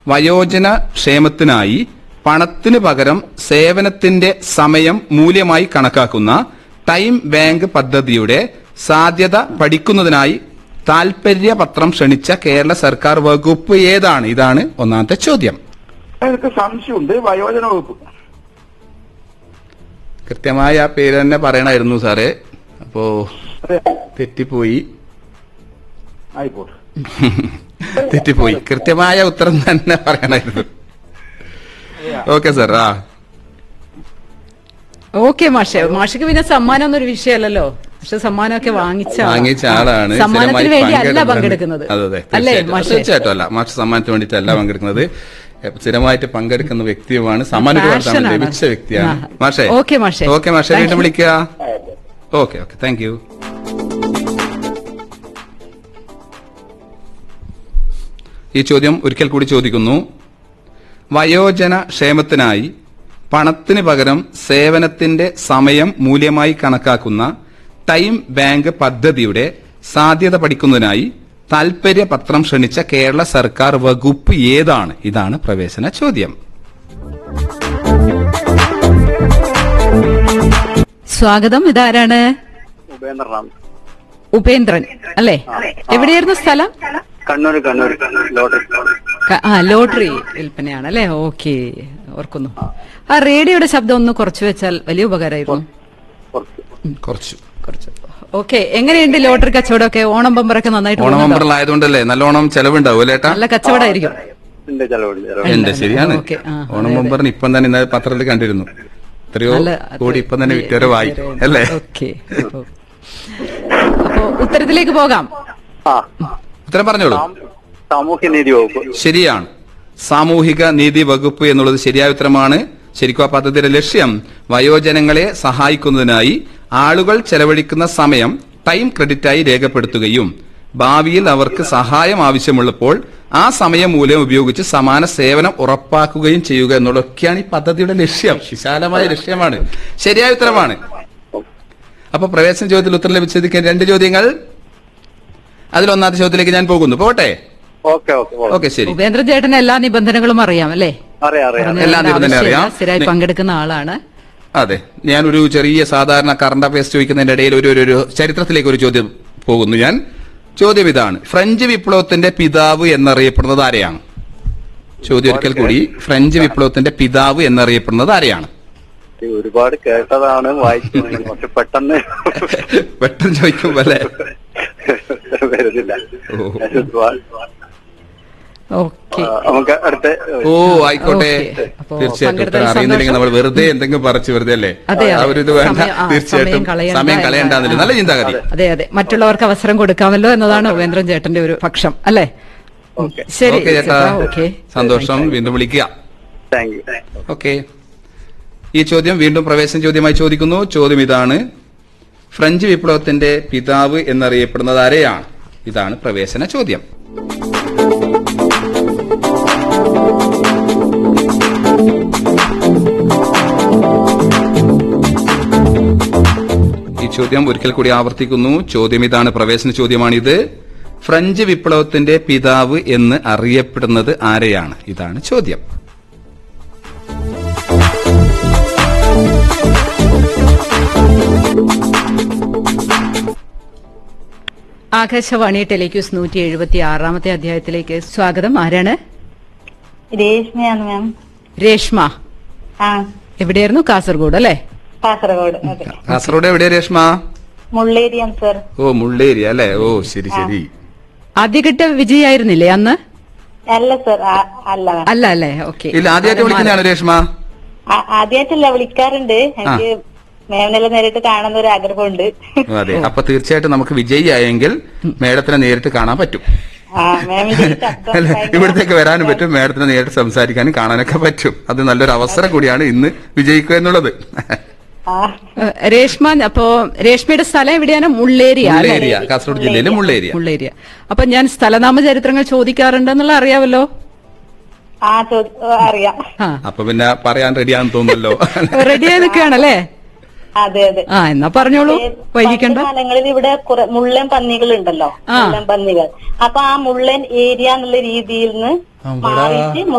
വയോജന ക്ഷേമത്തിനായി പണത്തിനു പകരം സേവനത്തിന്റെ സമയം മൂല്യമായി കണക്കാക്കുന്ന ടൈം ബാങ്ക് പദ്ധതിയുടെ സാധ്യത പഠിക്കുന്നതിനായി താൽപര്യപത്രം ക്ഷണിച്ച കേരള സർക്കാർ വകുപ്പ് ഏതാണ്? ഇതാണ് ഒന്നാമത്തെ ചോദ്യം. എനിക്ക് സംശയമുണ്ട്. വയോജന വകുപ്പ്. കൃത്യമായ ആ പേര് തന്നെ പറയണമായിരുന്നു സാറേ. അപ്പോ തെറ്റിപ്പോയി. ആയിക്കോട്ടെ, തെറ്റിപ്പോയി. കൃത്യമായ ഉത്തരം തന്നെ പറയണമായിരുന്നു. Okay sir. ഓക്കെ മാഷിക്ക് പിന്നെ സമ്മാനം ഒന്നൊരു വിഷയമല്ലല്ലോ. പക്ഷെ സമ്മാനമൊക്കെ വാങ്ങിച്ച ആളാണ്. സമ്മാനത്തിന് വേണ്ടി അല്ല പങ്കെടുക്കുന്നത്. അല്ലേ മാഷ്? തീർച്ചയായിട്ടും അല്ല. മാഷ് സമ്മാനത്തിന് വേണ്ടിയിട്ടല്ല പങ്കെടുക്കുന്നത്. സ്ഥിരമായിട്ട് പങ്കെടുക്കുന്ന വ്യക്തിയുമാണ്. സമ്മാനം ലഭിച്ച വ്യക്തിയാണ് മാഷേ. ഓക്കെ മാഷേ. ഓക്കെ മാഷേ, വീണ്ടും വിളിക്കുക. Okay okay, thank you. ഈ ചോദ്യം ഒരിക്കൽ കൂടി ചോദിക്കുന്നു. വയോജന ക്ഷേമത്തിനായി പണത്തിന് പകരം സേവനത്തിന്റെ സമയം മൂല്യമായി കണക്കാക്കുന്ന ടൈം ബാങ്ക് പദ്ധതിയുടെ സാധ്യത പഠിക്കുന്നതിനായി താൽപര്യപത്രം ക്ഷണിച്ച കേരള സർക്കാർ വകുപ്പ് ഏതാണ്? ഇതാണ് പ്രവേശന ചോദ്യം. സ്വാഗതം. ഇതാരാണ്? ഉപേന്ദ്രൻ അല്ലേ? എവിടെയായിരുന്നു സ്ഥലം? കണ്ണൂർ. ലോട്ടറി വിൽപ്പനയാണ് അല്ലേ? ഓക്കെ, ഓർക്കുന്നു. ആ റേഡിയോയുടെ ശബ്ദം ഒന്ന് കുറച്ചു വെച്ചാൽ വലിയ ഉപകാരമായിരുന്നു. കുറച്ചു. ഓക്കെ, എങ്ങനെയുണ്ട് ലോട്ടറി കച്ചവടമൊക്കെ? ഓണം ബമ്പറൊക്കെ നന്നായിട്ട്? ഓണം ബമ്പറിലായതുകൊണ്ടല്ലേ നല്ലോണം ചെലവുണ്ടാവും അല്ലേട്ടാ? നല്ല കച്ചവടമായിരിക്കും. എന്റെ ശരിയാണ്. ഓണം ബമ്പറിന് ഇപ്പം തന്നെ ഇന്നലെ പത്രത്തിൽ കണ്ടിരുന്നു. എത്രയോ കൂടി ഇപ്പം തന്നെ വിറ്റവരവായി അല്ലേ? ഓക്കെ, അപ്പോ ഉത്തരത്തിലേക്ക് പോകാം. ഉത്തരം പറഞ്ഞോളൂ. സാമൂഹ്യനീതി വകുപ്പ്. ശരിയാണ്. സാമൂഹിക നീതി വകുപ്പ് എന്നുള്ളത് ശരിയായ ഉത്തരമാണ്. ശരിക്കും ആ പദ്ധതിയുടെ ലക്ഷ്യം വയോജനങ്ങളെ സഹായിക്കുന്നതിനായി ആളുകൾ ചെലവഴിക്കുന്ന സമയം ടൈം ക്രെഡിറ്റായി രേഖപ്പെടുത്തുകയും ഭാവിയിൽ അവർക്ക് സഹായം ആവശ്യമുള്ളപ്പോൾ ആ സമയമൂല്യം ഉപയോഗിച്ച് സമാന സേവനം ഉറപ്പാക്കുകയും ചെയ്യുക എന്നുള്ളതൊക്കെയാണ് ഈ പദ്ധതിയുടെ ലക്ഷ്യം. വിശാലമായ ലക്ഷ്യമാണ്. ശരിയായ ഉത്തരമാണ്. അപ്പൊ പ്രവേശന ചോദ്യത്തിൽ ഉത്തരം ലഭിച്ചത് 2 ചോദ്യങ്ങൾ. അതിലൊന്നാമത്തെ ചോദ്യത്തിലേക്ക് ഞാൻ പോകുന്നു. പോട്ടെ? ഓക്കെ, ശരി. ഉപേന്ദ്ര ചേട്ടന് എല്ലാ നിബന്ധനകളും അറിയാം അല്ലേ? എല്ലാ നിബന്ധനയും അറിയാം. സ്ഥിരമായി പങ്കെടുക്കുന്ന ആളാണ്. അതെ. ഞാനൊരു ചെറിയ സാധാരണ കറണ്ട് അഫയേഴ്സ് ചോദിക്കുന്നതിന്റെ ഇടയിൽ ഒരു ചരിത്രത്തിലേക്ക് ഒരു ചോദ്യം പോകുന്നു ഞാൻ. ചോദ്യം ഇതാണ്. ഫ്രഞ്ച് വിപ്ലവത്തിന്റെ പിതാവ് എന്നറിയപ്പെടുന്നത് ആരെയാണ്? ചോദ്യം ഒരിക്കൽ കൂടി. ഫ്രഞ്ച് വിപ്ലവത്തിന്റെ പിതാവ് എന്നറിയപ്പെടുന്നത് ആരെയാണ്? ഒരുപാട് കേട്ടതാണ്, വായിച്ചു. പെട്ടെന്ന് ചോദിക്കുമ്പോ അല്ലേ? ആയിക്കോട്ടെ. തീർച്ചയായിട്ടും അറിയുന്നില്ലെങ്കിൽ നമ്മൾ വെറുതെ എന്തെങ്കിലും പറിച്ച് വെറുതെ അല്ലേ അവരിത് വേണ്ട. തീർച്ചയായിട്ടും സമയം കളയണ്ടെന്നില്ല. നല്ല ചിന്താഗതി. അതെ, മറ്റുള്ളവർക്ക് അവസരം കൊടുക്കാമല്ലോ എന്നതാണ് ഉപേന്ദ്രൻ ചേട്ടന്റെ ഒരു പക്ഷം അല്ലേ? ശരി ചേട്ടാ, സന്തോഷം. വീണ്ടും വിളിക്കുക. ഓക്കെ. ഈ ചോദ്യം വീണ്ടും പ്രവേശന ചോദ്യമായി ചോദിക്കുന്നു. ചോദ്യം ഇതാണ്. ഫ്രഞ്ച് വിപ്ലവത്തിന്റെ പിതാവ് എന്നറിയപ്പെടുന്നത് ആരെയാണ്? ഇതാണ് പ്രവേശന ചോദ്യം. ഈ ചോദ്യം ഒരിക്കൽ കൂടി ആവർത്തിക്കുന്നു. ചോദ്യം ഇതാണ്. പ്രവേശന ചോദ്യമാണിത്. ഫ്രഞ്ച് വിപ്ലവത്തിന്റെ പിതാവ് എന്ന് അറിയപ്പെടുന്നത് ആരെയാണ്? ഇതാണ് ചോദ്യം. ആകാശവാണി ടെലിക്യൂസ് 176-ാമത്തെ അധ്യായത്തിലേക്ക് സ്വാഗതം. ആരാണ്? രേഷ്മയാണ് മാം. രേഷ്മ എവിടെയായിരുന്നു? കാസർഗോഡ് അല്ലേ? കാസർഗോഡ് എവിടെയാ രേഷ്മ? മുള്ളേരിയാണ് സർ. ഓ, മുള്ളേരി അല്ലേ? ഓ, ശരി. ആദ്യഘട്ട വിജയായിരുന്നില്ലേ അന്ന്? അല്ല സർ, അല്ല അല്ലേ? ഓക്കെ. ഇല്ല, ആദ്യമായിട്ട് വിളിക്കുന്നതാണ് രേഷ്മ? ആദ്യമായിട്ടല്ല, വിളിക്കാറുണ്ട്. എനിക്ക് മേഡത്തിനെ നേരിട്ട് കാണുന്ന ഒരു ആഗ്രഹമുണ്ട്. അതെ, അപ്പൊ തീർച്ചയായിട്ടും നമുക്ക് വിജയിയായെങ്കിൽ മേഡത്തിനെ നേരിട്ട് കാണാൻ പറ്റും. ഇവിടത്തേക്ക് വരാനും പറ്റും. മേഡത്തിനെ നേരിട്ട് സംസാരിക്കാനും കാണാനൊക്കെ പറ്റും. അത് നല്ലൊരു അവസരം കൂടിയാണ് ഇന്ന് വിജയിക്കുക എന്നുള്ളത്. രേഷ്മ, അപ്പോ രേഷ്മയുടെ സ്ഥലം എവിടെയാണ്? മുള്ളേരിയ. കാസർഗോഡ് ജില്ലയിലെ മുള്ളേരിയ. അപ്പൊ ഞാൻ സ്ഥലനാമ ചരിത്രങ്ങൾ ചോദിക്കാറുണ്ടെന്നുള്ള അറിയാമല്ലോ? അറിയാം. അപ്പൊ പിന്നെ പറയാൻ റെഡിയാന്ന് തോന്നുന്നല്ലോ. റെഡിയായി നിൽക്കുകയാണല്ലേ? അതെ അതെ. ആ എന്നാ പറഞ്ഞോളൂ, വൈകിക്കണ്ട. പണ്ട് കാലങ്ങളിൽ ഇവിടെ മുള്ളൻ പന്നികൾ ഉണ്ടല്ലോ, മുള്ളൻ പന്നികൾ. അപ്പൊ ആ മുള്ളൻ ഏരിയ എന്നുള്ള രീതിയിൽ നിന്ന് മാറിയിട്ട്